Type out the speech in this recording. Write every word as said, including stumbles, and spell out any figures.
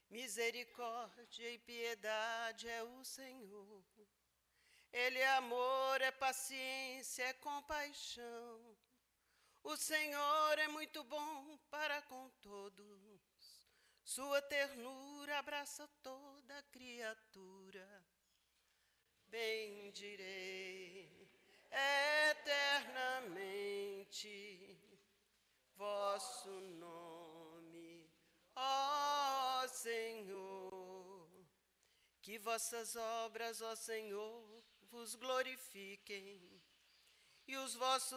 Misericórdia e piedade é o Senhor. Ele é amor, é paciência, é compaixão. O Senhor é muito bom para com todos. Sua ternura abraça toda criatura. Bendirei eternamente vosso nome, ó Senhor. Que vossas obras, ó Senhor, vos glorifiquem, e os vossos